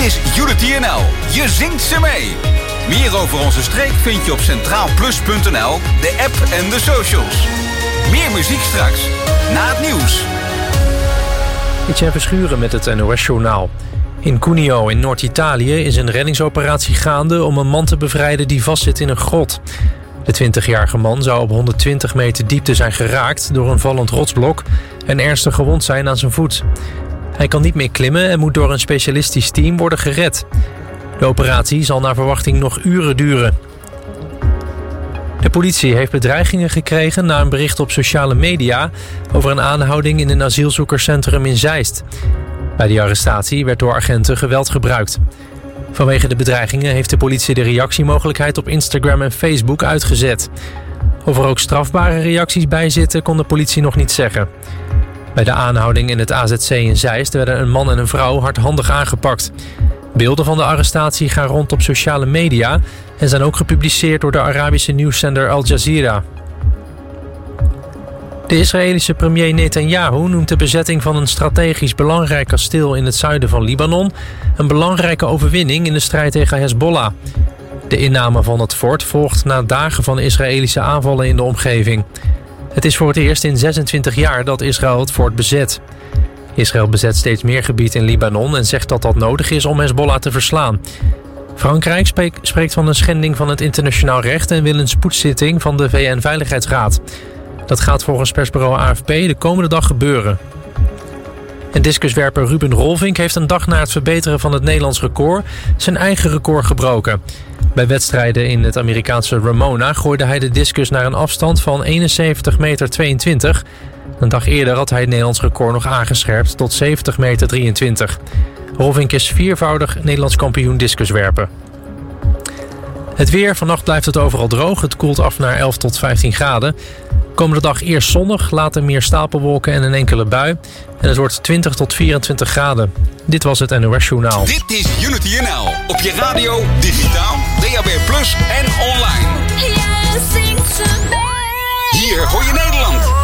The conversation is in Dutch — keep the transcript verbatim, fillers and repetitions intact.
is Unity N L. Je zingt ze mee. Meer over onze streek vind je op centraal plus punt n l, de app en de socials. Meer muziek straks, na het nieuws. Etienne Verschuren met het N O S-journaal. In Cuneo in Noord-Italië is een reddingsoperatie gaande om een man te bevrijden die vastzit in een grot. De twintigjarige man zou op honderdtwintig meter diepte zijn geraakt door een vallend rotsblok en ernstig gewond zijn aan zijn voet. Hij kan niet meer klimmen en moet door een specialistisch team worden gered. De operatie zal naar verwachting nog uren duren. De politie heeft bedreigingen gekregen na een bericht op sociale media over een aanhouding in een asielzoekerscentrum in Zeist. Bij die arrestatie werd door agenten geweld gebruikt. Vanwege de bedreigingen heeft de politie de reactiemogelijkheid op Instagram en Facebook uitgezet. Of er ook strafbare reacties bij zitten, kon de politie nog niet zeggen. Bij de aanhouding in het A Z C in Zeist werden een man en een vrouw hardhandig aangepakt. Beelden van de arrestatie gaan rond op sociale media en zijn ook gepubliceerd door de Arabische nieuwszender Al Jazeera. De Israëlische premier Netanyahu noemt de bezetting van een strategisch belangrijk kasteel in het zuiden van Libanon een belangrijke overwinning in de strijd tegen Hezbollah. De inname van het fort volgt na dagen van Israëlische aanvallen in de omgeving. Het is voor het eerst in zesentwintig jaar dat Israël het fort bezet. Israël bezet steeds meer gebied in Libanon en zegt dat dat nodig is om Hezbollah te verslaan. Frankrijk spreekt van een schending van het internationaal recht en wil een spoedzitting van de V N-veiligheidsraad. Dat gaat volgens persbureau A F P de komende dag gebeuren. En discuswerper Ruben Rolvink heeft een dag na het verbeteren van het Nederlands record zijn eigen record gebroken. Bij wedstrijden in het Amerikaanse Ramona gooide hij de discus naar een afstand van eenenzeventig meter tweeëntwintig. Een dag eerder had hij het Nederlands record nog aangescherpt tot zeventig meter drieëntwintig. Rolvink is viervoudig Nederlands kampioen discuswerpen. Het weer, vannacht blijft het overal droog. Het koelt af naar elf tot vijftien graden. Komende dag eerst zonnig, later meer stapelwolken en een enkele bui. En het wordt twintig tot vierentwintig graden. Dit was het N O S-journaal. Dit is Unity N L. Op je radio, digitaal, D A B plus en online. Hier hoor je Nederland.